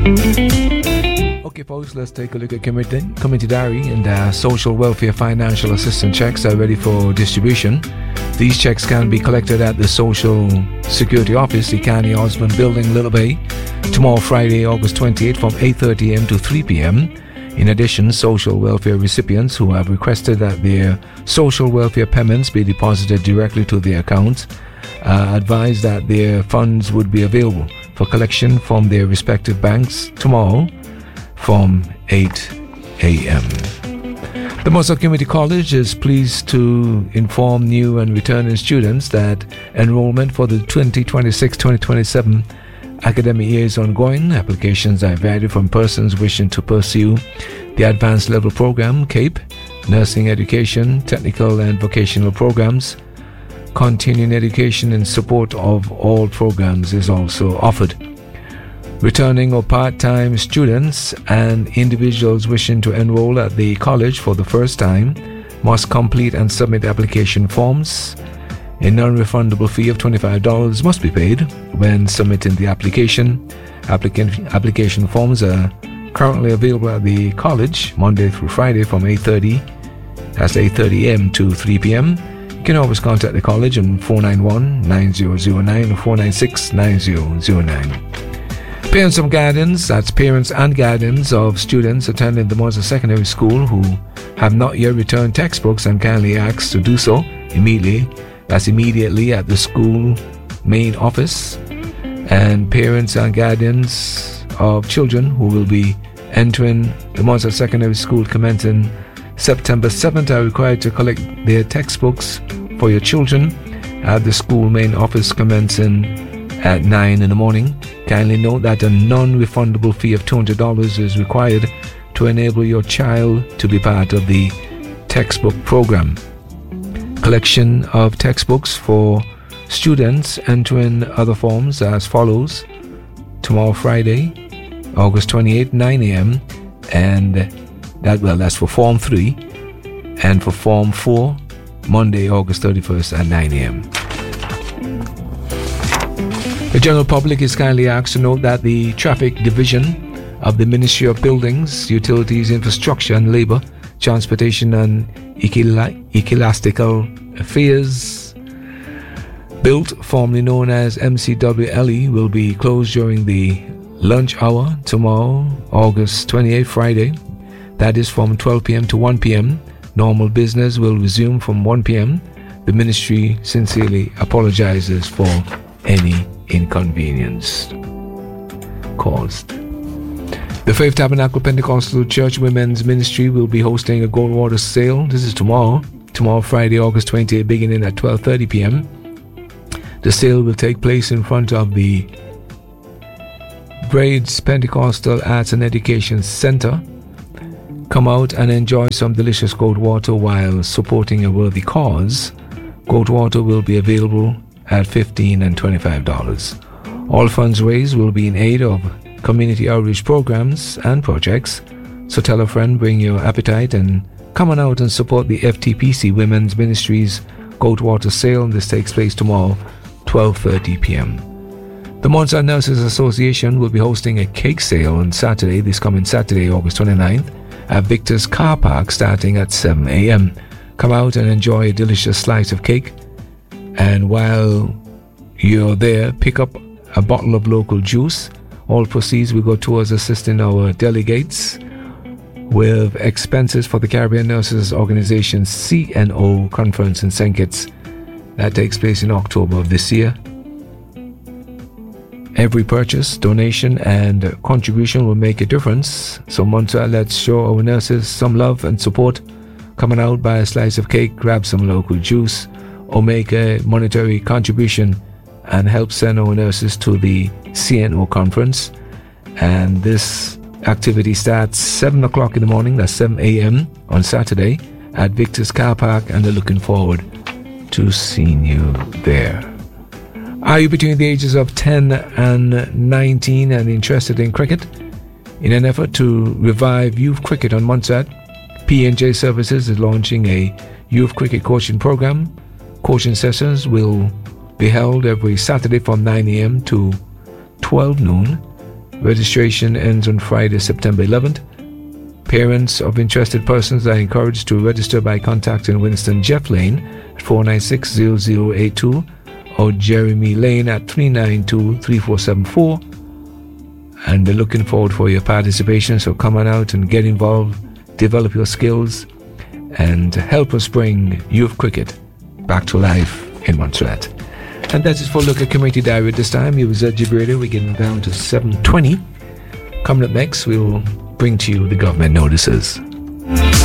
Okay, folks, let's take a look at Community Diary, and social welfare financial assistance checks are ready for distribution. These checks can be collected at the Social Security Office, the Canny Osmond Building, Little Bay, tomorrow, Friday, August 28th, from 8:30 a.m. to 3 p.m. In addition, social welfare recipients who have requested that their social welfare payments be deposited directly to their accounts advised that their funds would be available for collection from their respective banks tomorrow from 8 a.m. The Monza Community College is pleased to inform new and returning students that enrollment for the 2026-2027 academic year is ongoing. Applications are varied from persons wishing to pursue the Advanced Level Program, CAPE, nursing education, technical and vocational programs. Continuing education in support of all programs is also offered. Returning or part-time students and individuals wishing to enroll at the college for the first time must complete and submit application forms. A non-refundable fee of $25 must be paid when submitting the application. Application forms are currently available at the college Monday through Friday from 8:30 a.m. to 3 p.m. You can always contact the college on 491-9009 or 496-9009. Parents and guardians, that's parents and guardians of students attending the Monza Secondary School who have not yet returned textbooks and kindly asked to do so immediately. That's immediately at the school main office. And parents and guardians of children who will be entering the Monza Secondary School commencing September 7th are required to collect their textbooks for your children at the school main office commencing at 9 in the morning. Kindly note that a non-refundable fee of $200 is required to enable your child to be part of the textbook program. Collection of textbooks for students entering other forms as follows. Tomorrow, Friday, August 28th, 9 a.m. and that's for Form 3, and for Form 4, Monday, August 31st at 9 a.m. The general public is kindly asked to note that the Traffic Division of the Ministry of Buildings, Utilities, Infrastructure and Labour, Transportation and Ecclesiastical Affairs, built, formerly known as MCWLE, will be closed during the lunch hour tomorrow, August 28th, Friday. That is from 12 p.m. to 1 p.m. Normal business will resume from 1 p.m. The ministry sincerely apologizes for any inconvenience caused. The Faith Tabernacle Pentecostal Church Women's Ministry will be hosting a Goldwater sale. This is tomorrow, Friday, August 28th, beginning at 12:30 p.m. The sale will take place in front of the Braids Pentecostal Arts and Education Center. Come out and enjoy some delicious Goldwater while supporting a worthy cause. Goldwater will be available at $15 and $25. All funds raised will be in aid of community outreach programs and projects. So tell a friend, bring your appetite, and come on out and support the FTPC Women's Ministries Goldwater sale. This takes place tomorrow, 12:30 p.m. The Monza Nurses Association will be hosting a cake sale on Saturday, this coming Saturday, August 29th, at Victor's Car Park starting at 7 a.m. Come out and enjoy a delicious slice of cake. And while you're there, pick up a bottle of local juice. All proceeds will go towards assisting our delegates with expenses for the Caribbean Nurses Organization CNO conference in St. Kitts. That takes place in October of this year. Every purchase, donation, and contribution will make a difference. So Monza, let's show our nurses some love and support. Coming out, buy a slice of cake, grab some local juice, or make a monetary contribution and help send our nurses to the CNO conference. And this activity starts 7 o'clock in the morning, that's 7 a.m. on Saturday at Victor's Car Park, and they're looking forward to seeing you there. Are you between the ages of 10 and 19 and interested in cricket? In an effort to revive youth cricket on Montsat, P&J Services is launching a youth cricket coaching program. Coaching sessions will be held every Saturday from 9 a.m. to 12 noon. Registration ends on Friday, September 11th. Parents of interested persons are encouraged to register by contacting Winston Jeff Lane at 496-0082 or Jeremy Lane at 392-3474. And they're looking forward for your participation, so come on out and get involved, develop your skills, and help us bring youth cricket back to life in Montserrat. And that is for Look at Community Diary at this time. You was at Gibraltar. We're getting down to 7:20. Coming up next, we'll bring to you the government notices.